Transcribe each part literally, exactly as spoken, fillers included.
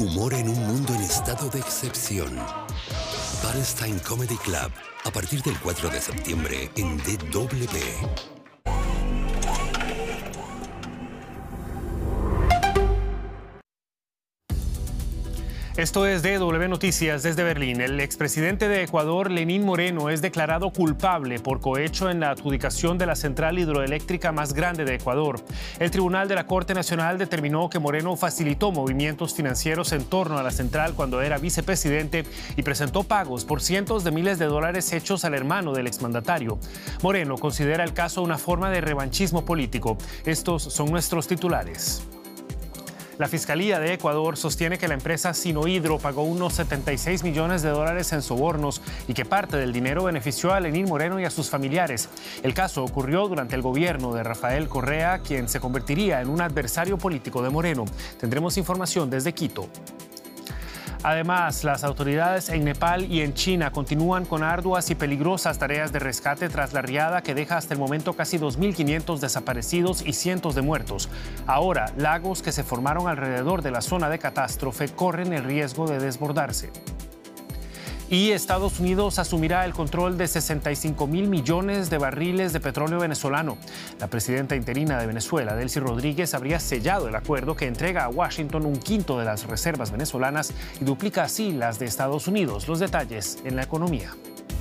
Humor en un mundo en estado de excepción. Palestine Comedy Club, a partir del cuatro de septiembre en D W. Esto es D W Noticias desde Berlín. El expresidente de Ecuador, Lenín Moreno, es declarado culpable por cohecho en la adjudicación de la central hidroeléctrica más grande de Ecuador. El Tribunal de la Corte Nacional determinó que Moreno facilitó movimientos financieros en torno a la central cuando era vicepresidente y presentó pagos por cientos de miles de dólares hechos al hermano del exmandatario. Moreno considera el caso una forma de revanchismo político. Estos son nuestros titulares. La Fiscalía de Ecuador sostiene que la empresa Sinohydro pagó unos setenta y seis millones de dólares en sobornos y que parte del dinero benefició a Lenín Moreno y a sus familiares. El caso ocurrió durante el gobierno de Rafael Correa, quien se convertiría en un adversario político de Moreno. Tendremos información desde Quito. Además, las autoridades en Nepal y en China continúan con arduas y peligrosas tareas de rescate tras la riada que deja hasta el momento casi dos mil quinientos desaparecidos y cientos de muertos. Ahora, lagos que se formaron alrededor de la zona de catástrofe corren el riesgo de desbordarse. Y Estados Unidos asumirá el control de sesenta y cinco mil millones de barriles de petróleo venezolano. La presidenta interina de Venezuela, Delcy Rodríguez, habría sellado el acuerdo que entrega a Washington un quinto de las reservas venezolanas y duplica así las de Estados Unidos. Los detalles en la economía.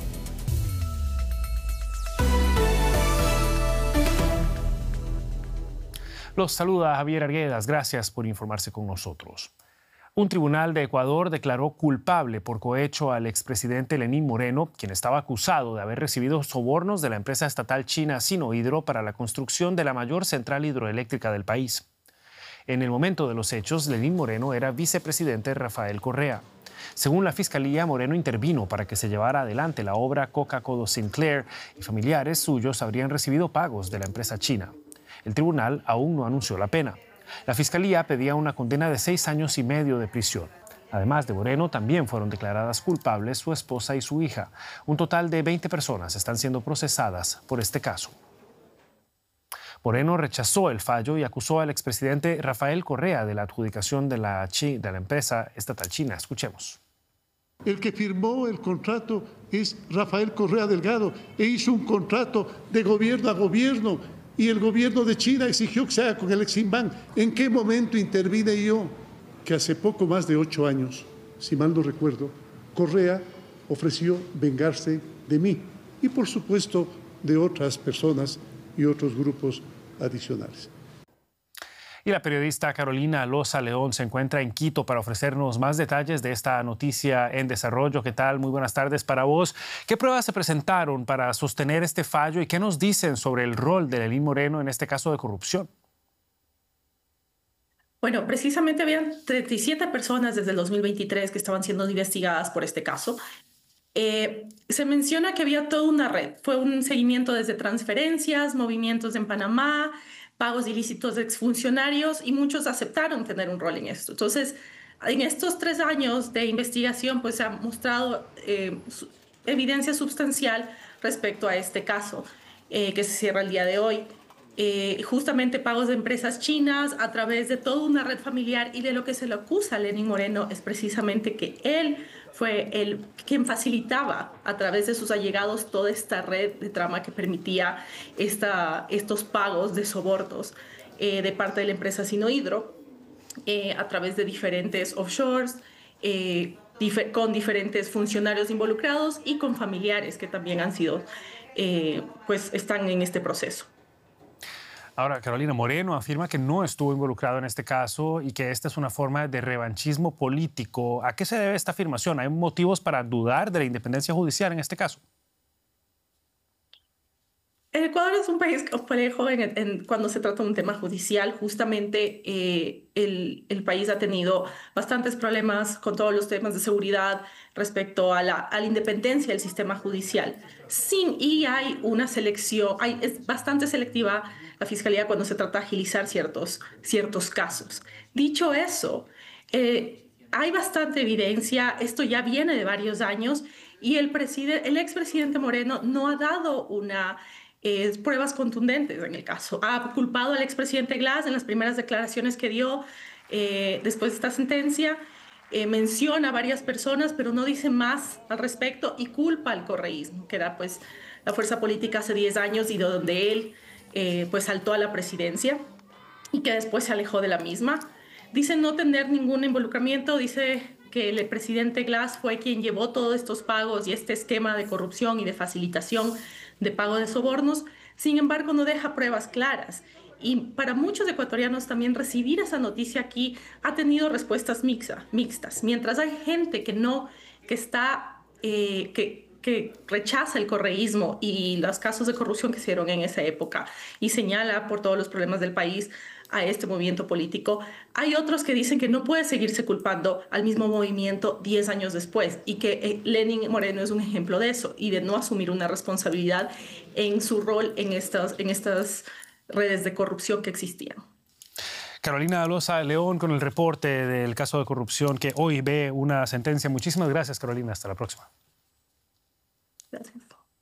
Los saluda Javier Arguedas. Gracias por informarse con nosotros. Un tribunal de Ecuador declaró culpable por cohecho al expresidente Lenín Moreno, quien estaba acusado de haber recibido sobornos de la empresa estatal china Sinohydro para la construcción de la mayor central hidroeléctrica del país. En el momento de los hechos, Lenín Moreno era vicepresidente de Rafael Correa. Según la Fiscalía, Moreno intervino para que se llevara adelante la obra Coca-Cola Sinclair y familiares suyos habrían recibido pagos de la empresa china. El tribunal aún no anunció la pena. La Fiscalía pedía una condena de seis años y medio de prisión. Además de Moreno, también fueron declaradas culpables su esposa y su hija. Un total de veinte personas están siendo procesadas por este caso. Moreno rechazó el fallo y acusó al expresidente Rafael Correa de la adjudicación de la, chi, de la empresa estatal china. Escuchemos. El que firmó el contrato es Rafael Correa Delgado e hizo un contrato de gobierno a gobierno. Y el gobierno de China exigió que se haga con el Eximbank. ¿En qué momento intervine yo? Que hace poco más de ocho años, si mal no recuerdo, Correa ofreció vengarse de mí y, por supuesto, de otras personas y otros grupos adicionales. Y la periodista Carolina Loza León se encuentra en Quito para ofrecernos más detalles de esta noticia en desarrollo. ¿Qué tal? Muy buenas tardes para vos. ¿Qué pruebas se presentaron para sostener este fallo y qué nos dicen sobre el rol de Lenín Moreno en este caso de corrupción? Bueno, precisamente habían treinta y siete personas desde el dos mil veintitrés que estaban siendo investigadas por este caso. Eh, se menciona que había toda una red. Fue un seguimiento desde transferencias, movimientos en Panamá, pagos ilícitos de exfuncionarios y muchos aceptaron tener un rol en esto. Entonces, en estos tres años de investigación, pues se ha mostrado eh, evidencia sustancial respecto a este caso eh, que se cierra el día de hoy. Eh, justamente pagos de empresas chinas a través de toda una red familiar, y de lo que se le acusa a Lenín Moreno es precisamente que él fue el quien facilitaba a través de sus allegados toda esta red de trama que permitía esta, estos pagos de sobornos eh, de parte de la empresa Sinohydro eh, a través de diferentes offshores, eh, dif- con diferentes funcionarios involucrados y con familiares que también han sido, eh, pues están en este proceso. Ahora, Carolina, Moreno afirma que no estuvo involucrado en este caso y que esta es una forma de revanchismo político. ¿A qué se debe esta afirmación? ¿Hay motivos para dudar de la independencia judicial en este caso? El Ecuador es un país complejo en, en, cuando se trata de un tema judicial. Justamente eh, el, el país ha tenido bastantes problemas con todos los temas de seguridad respecto a la, a la independencia del sistema judicial. Sin, y hay una selección, hay, es bastante selectiva la Fiscalía cuando se trata de agilizar ciertos, ciertos casos. Dicho eso, eh, hay bastante evidencia, esto ya viene de varios años, y el, el expresidente Moreno no ha dado una... Eh, pruebas contundentes en el caso. Ha culpado al expresidente Glass en las primeras declaraciones que dio eh, después de esta sentencia eh, menciona a varias personas, pero no dice más al respecto y culpa al correísmo, que era pues la fuerza política hace diez años y de donde él eh, pues saltó a la presidencia y que después se alejó de la misma. Dice no tener ningún involucramiento, dice que el presidente Glass fue quien llevó todos estos pagos y este esquema de corrupción y de facilitación de pago de sobornos. Sin embargo, no deja pruebas claras. Y para muchos ecuatorianos también recibir esa noticia aquí ha tenido respuestas mixta, mixtas. Mientras hay gente que no, que está, eh, que, que rechaza el correísmo y los casos de corrupción que se dieron en esa época y señala por todos los problemas del país a este movimiento político, hay otros que dicen que no puede seguirse culpando al mismo movimiento diez años después y que eh, Lenín Moreno es un ejemplo de eso y de no asumir una responsabilidad en su rol en estas, en estas redes de corrupción que existían. Carolina Loza León con el reporte del caso de corrupción que hoy ve una sentencia. Muchísimas gracias, Carolina. Hasta la próxima. Gracias.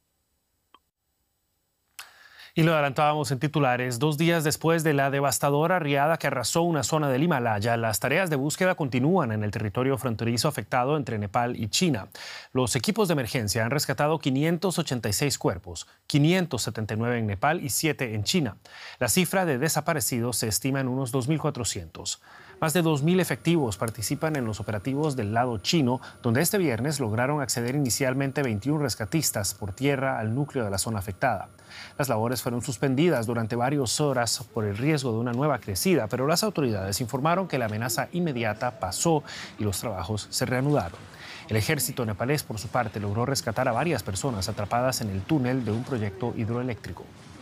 Y lo adelantábamos en titulares. Dos días después de la devastadora riada que arrasó una zona del Himalaya, las tareas de búsqueda continúan en el territorio fronterizo afectado entre Nepal y China. Los equipos de emergencia han rescatado quinientos ochenta y seis cuerpos, quinientos setenta y nueve en Nepal y siete en China. La cifra de desaparecidos se estima en unos dos mil cuatrocientos. Más de dos mil efectivos participan en los operativos del lado chino, donde este viernes lograron acceder inicialmente veintiún rescatistas por tierra al núcleo de la zona afectada. Las labores fueron suspendidas durante varias horas por el riesgo de una nueva crecida, pero las autoridades informaron que la amenaza inmediata pasó y los trabajos se reanudaron. El ejército nepalés, por su parte, logró rescatar a varias personas atrapadas en el túnel de un proyecto hidroeléctrico.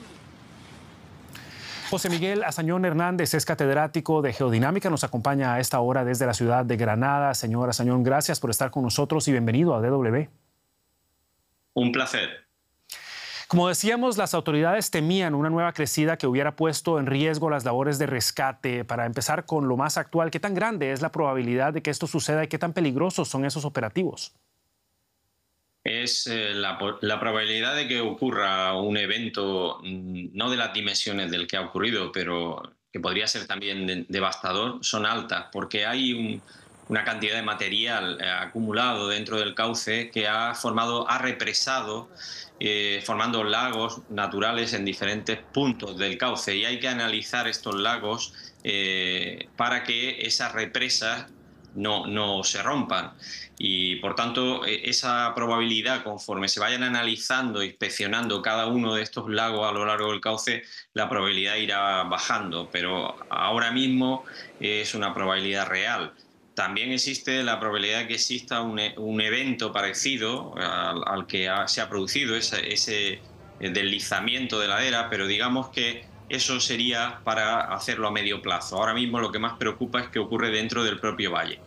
José Miguel Azañón Hernández es catedrático de Geodinámica. Nos acompaña a esta hora desde la ciudad de Granada. Señor Azañón, gracias por estar con nosotros y bienvenido a D W. Un placer. Como decíamos, las autoridades temían una nueva crecida que hubiera puesto en riesgo las labores de rescate. Para empezar con lo más actual, ¿qué tan grande es la probabilidad de que esto suceda y qué tan peligrosos son esos operativos? Es eh, la, la probabilidad de que ocurra un evento, no de las dimensiones del que ha ocurrido, pero que podría ser también de, devastador, son altas, porque hay un, una cantidad de material eh, acumulado dentro del cauce que ha formado, ha represado, eh, formando lagos naturales en diferentes puntos del cauce, y hay que analizar estos lagos eh, para que esas represas no, no se rompan. Y, por tanto, esa probabilidad, conforme se vayan analizando e inspeccionando cada uno de estos lagos a lo largo del cauce, la probabilidad irá bajando, pero ahora mismo es una probabilidad real. También existe la probabilidad de que exista un, un evento parecido al, al que ha, se ha producido, ese, ese deslizamiento de ladera, pero digamos que eso sería para hacerlo a medio plazo. Ahora mismo lo que más preocupa es que ocurre dentro del propio valle.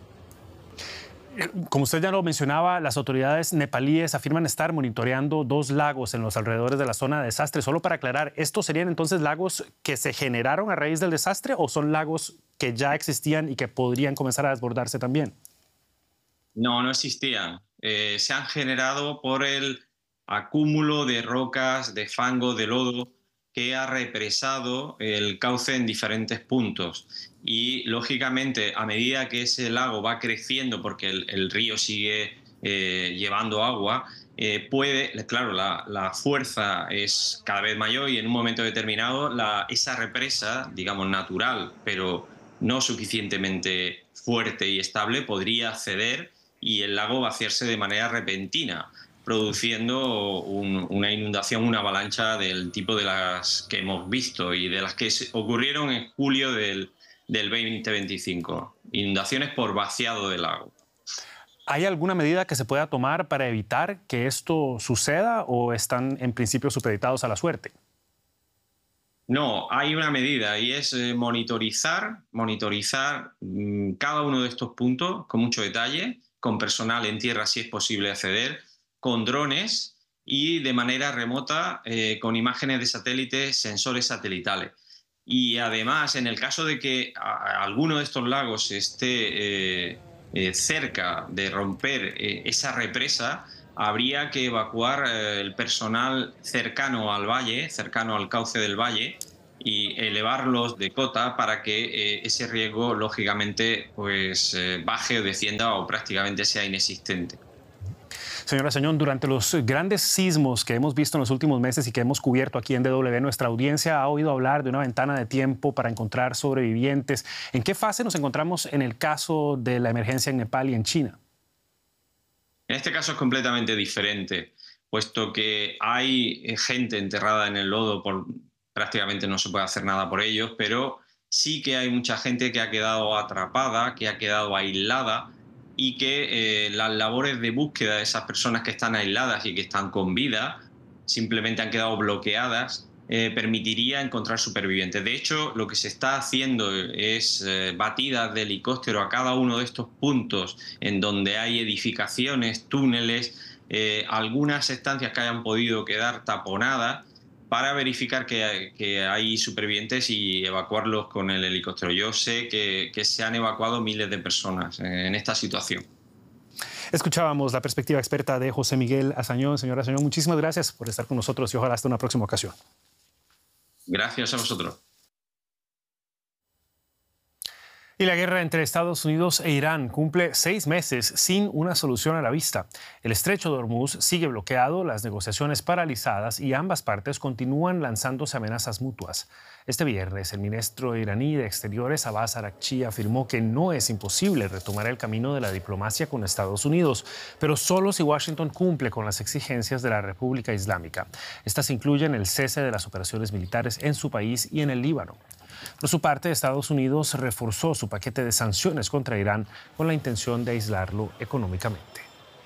Como usted ya lo mencionaba, las autoridades nepalíes afirman estar monitoreando dos lagos en los alrededores de la zona de desastre. Solo para aclarar, ¿estos serían entonces lagos que se generaron a raíz del desastre o son lagos que ya existían y que podrían comenzar a desbordarse también? No, no existían. Eh, se han generado por el acúmulo de rocas, de fango, de lodo, que ha represado el cauce en diferentes puntos. Y, lógicamente, a medida que ese lago va creciendo, porque el, el río sigue eh, llevando agua, eh, puede, claro, la, la fuerza es cada vez mayor y en un momento determinado la, esa represa, digamos, natural, pero no suficientemente fuerte y estable, podría ceder y el lago vaciarse de manera repentina, produciendo un, una inundación, una avalancha del tipo de las que hemos visto y de las que ocurrieron en julio del, del veinte veinticinco. Inundaciones por vaciado del lago. ¿Hay alguna medida que se pueda tomar para evitar que esto suceda o están en principio supeditados a la suerte? No, hay una medida y es monitorizar, monitorizar mmm, cada uno de estos puntos con mucho detalle, con personal en tierra si es posible acceder, con drones y de manera remota eh, con imágenes de satélites, sensores satelitales. Y además, en el caso de que a, a alguno de estos lagos esté eh, eh, cerca de romper eh, esa represa, habría que evacuar eh, el personal cercano al valle, cercano al cauce del valle, y elevarlos de cota para que eh, ese riesgo, lógicamente, pues, eh, baje o descienda o prácticamente sea inexistente. Señora Sañón, durante los grandes sismos que hemos visto en los últimos meses y que hemos cubierto aquí en D W, nuestra audiencia ha oído hablar de una ventana de tiempo para encontrar sobrevivientes. ¿En qué fase nos encontramos en el caso de la emergencia en Nepal y en China? En este caso es completamente diferente, puesto que hay gente enterrada en el lodo, por, prácticamente no se puede hacer nada por ellos, pero sí que hay mucha gente que ha quedado atrapada, que ha quedado aislada, y que eh, las labores de búsqueda de esas personas que están aisladas y que están con vida, simplemente han quedado bloqueadas, eh, permitiría encontrar supervivientes. De hecho, lo que se está haciendo es eh, batidas de helicóptero a cada uno de estos puntos en donde hay edificaciones, túneles, eh, algunas estancias que hayan podido quedar taponadas, para verificar que, que hay supervivientes y evacuarlos con el helicóptero. Yo sé que, que se han evacuado miles de personas en esta situación. Escuchábamos la perspectiva experta de José Miguel Azañón. Señora Azañón, muchísimas gracias por estar con nosotros y ojalá hasta una próxima ocasión. Gracias a vosotros. Y la guerra entre Estados Unidos e Irán cumple seis meses sin una solución a la vista. El estrecho de Hormuz sigue bloqueado, las negociaciones paralizadas y ambas partes continúan lanzándose amenazas mutuas. Este viernes, el ministro iraní de Exteriores, Abbas Araghchi, afirmó que no es imposible retomar el camino de la diplomacia con Estados Unidos, pero solo si Washington cumple con las exigencias de la República Islámica. Estas incluyen el cese de las operaciones militares en su país y en el Líbano. Por su parte, Estados Unidos reforzó su paquete de sanciones contra Irán con la intención de aislarlo económicamente.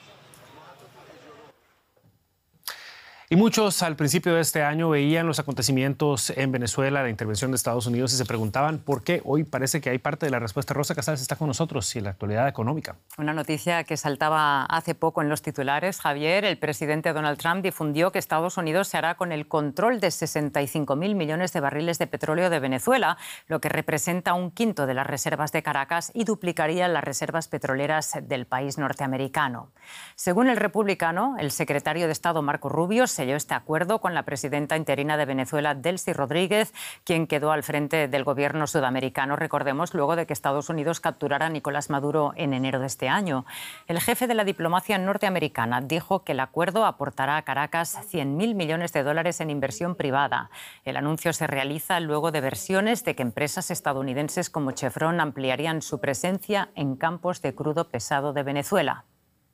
Y muchos al principio de este año veían los acontecimientos en Venezuela, la intervención de Estados Unidos, y se preguntaban por qué hoy parece que hay parte de la respuesta. Rosa Casals está con nosotros y en la actualidad económica. Una noticia que saltaba hace poco en los titulares, Javier. El presidente Donald Trump difundió que Estados Unidos se hará con el control de sesenta y cinco mil millones de barriles de petróleo de Venezuela, lo que representa un quinto de las reservas de Caracas y duplicaría las reservas petroleras del país norteamericano. Según el republicano, el secretario de Estado Marco Rubio selló este acuerdo con la presidenta interina de Venezuela, Delcy Rodríguez, quien quedó al frente del gobierno sudamericano, recordemos, luego de que Estados Unidos capturara a Nicolás Maduro en enero de este año. El jefe de la diplomacia norteamericana dijo que el acuerdo aportará a Caracas cien mil millones de dólares en inversión privada. El anuncio se realiza luego de versiones de que empresas estadounidenses como Chevron ampliarían su presencia en campos de crudo pesado de Venezuela.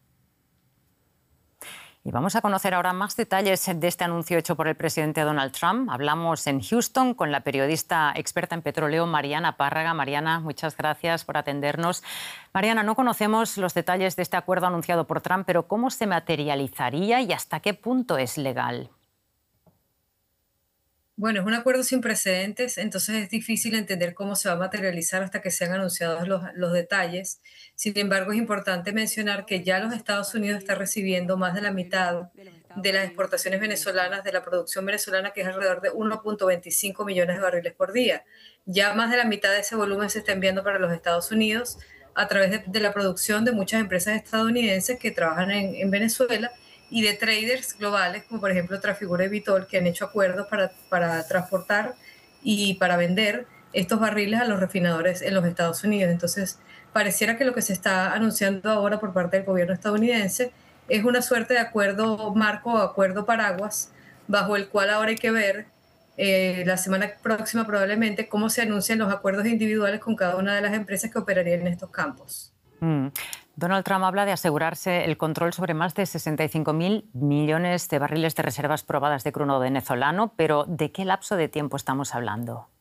Y vamos a conocer ahora más detalles de este anuncio hecho por el presidente Donald Trump. Hablamos en Houston con la periodista experta en petróleo Mariana Párraga. Mariana, muchas gracias por atendernos. Mariana, no conocemos los detalles de este acuerdo anunciado por Trump, pero ¿cómo se materializaría y hasta qué punto es legal? Bueno, es un acuerdo sin precedentes, entonces es difícil entender cómo se va a materializar hasta que sean anunciados los, los detalles. Sin embargo, es importante mencionar que ya los Estados Unidos están recibiendo más de la mitad de las exportaciones venezolanas, de la producción venezolana, que es alrededor de uno punto veinticinco millones de barriles por día. Ya más de la mitad de ese volumen se está enviando para los Estados Unidos a través de, de la producción de muchas empresas estadounidenses que trabajan en, en Venezuela, y de traders globales, como por ejemplo Trafigura y Vitol, que han hecho acuerdos para, para transportar y para vender estos barriles a los refinadores en los Estados Unidos. Entonces, pareciera que lo que se está anunciando ahora por parte del gobierno estadounidense es una suerte de acuerdo marco o acuerdo paraguas, bajo el cual ahora hay que ver eh, la semana próxima probablemente cómo se anuncian los acuerdos individuales con cada una de las empresas que operarían en estos campos. Mm. Donald Trump habla de asegurarse el control sobre más de sesenta y cinco mil millones de barriles de reservas probadas de crudo venezolano, pero ¿de qué lapso de tiempo estamos hablando?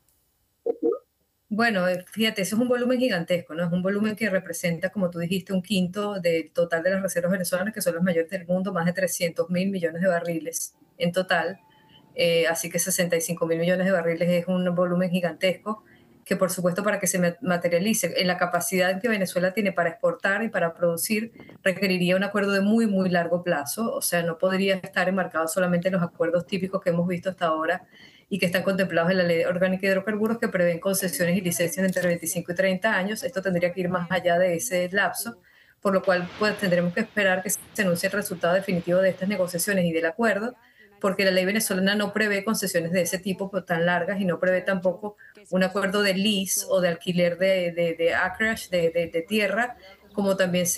Bueno, fíjate, eso es un volumen gigantesco, ¿no? Es un volumen que representa, como tú dijiste, un quinto del total de las reservas venezolanas, que son las mayores del mundo, más de trescientos mil millones de barriles en total. Eh, así que sesenta y cinco mil millones de barriles es un volumen gigantesco, que por supuesto para que se materialice en la capacidad que Venezuela tiene para exportar y para producir, requeriría un acuerdo de muy, muy largo plazo. O sea, no podría estar enmarcado solamente en los acuerdos típicos que hemos visto hasta ahora y que están contemplados en la Ley Orgánica de Hidrocarburos, que prevén concesiones y licencias de entre veinticinco y treinta años. Esto tendría que ir más allá de ese lapso, por lo cual pues, tendremos que esperar que se anuncie el resultado definitivo de estas negociaciones y del acuerdo porque la ley venezolana no prevé concesiones de ese tipo pues, tan largas y no prevé tampoco un acuerdo de lease o de alquiler de, de, de acreage, de, de, de tierra, como también se